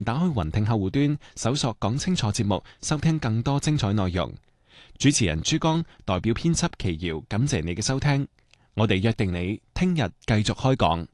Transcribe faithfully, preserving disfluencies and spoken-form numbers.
打開雲聽客戶端，搜索講清楚節目，收聽更多精彩內容。主持人朱江代表編輯祁瑤，感謝你嘅收聽。我哋約定你聽日繼續開講。